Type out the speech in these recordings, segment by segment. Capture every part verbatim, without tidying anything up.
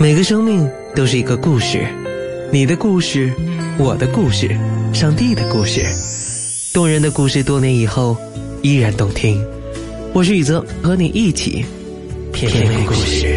每个生命都是一个故事，你的故事，我的故事，上帝的故事，动人的故事，多年以后依然动听。我是宇泽，和你一起品味故事。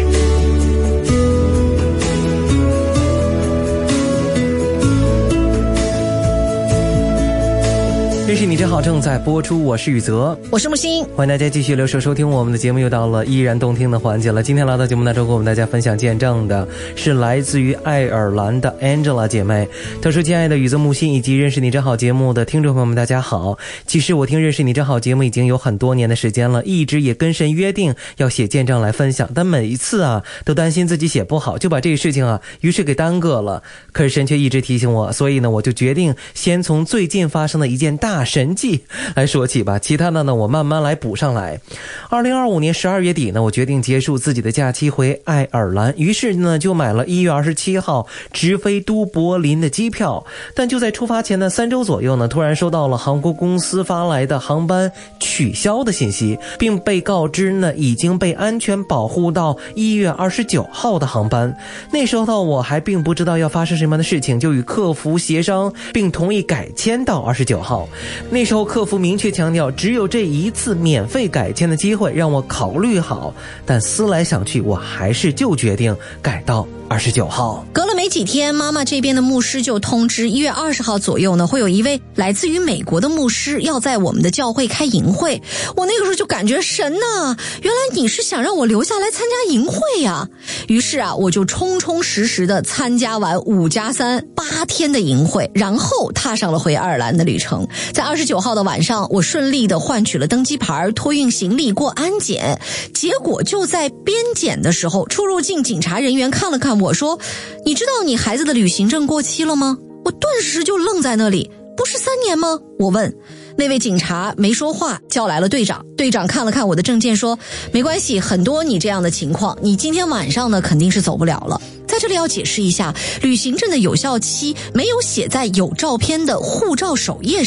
认识你真好正在播出，我是宇泽， 我是木星， 欢迎大家继续留守收听我们的节目，又到了依然动听的环节了。今天来到节目当中跟我们大家分享见证的是来自于爱尔兰的 Angela 姐妹。她说：亲爱的宇泽、木星以及认识你真好节目的听众朋友们大家好，其实我听认识你真好节目已经有很多年的时间了，一直也跟神约定要写见证来分享，但每一次啊都担心自己写不好，就把这个事情啊于是给耽搁了。可是神却一直提醒我，所以呢我就决定先从最近发生的一件大神迹来说起吧，其他的呢我慢慢来补上来。二零二五年十二月底呢，我决定结束自己的假期回爱尔兰，于是呢就买了一月二十七号直飞都柏林的机票。但就在出发前的三周左右呢，突然收到了航空公司发来的航班取消的信息，并被告知呢已经被安全保护到一月二十九号的航班。那时候呢我还并不知道要发生什么样的事情，就与客服协商并同意改签到二十九号。那时候客服明确强调只有这一次免费改签的机会，让我考虑好，但思来想去我还是就决定改到二十九号。 隔了没几天，妈妈这边的牧师就通知一月二十号左右呢，会有一位来自于美国的牧师要在我们的教会开营会。我那个时候就感觉神呐，原来你是想让我留下来参加营会呀！于是啊，我就充充实实的参加完五加三八天的营会，然后踏上了回爱尔兰的旅程。在二十九号的晚上，我顺利的换取了登机牌，托运行李过安检。结果就在边检的时候，出入境警察人员看了看我说：你知道你孩子的旅行证过期了吗？我顿时就愣在那里，不是三年吗？我问。那位警察没说话，叫来了队长。队长看了看我的证件说：没关系，很多你这样的情况，你今天晚上呢肯定是走不了了。在这里要解释一下，旅行证的有效期没有写在有照片的护照首页上。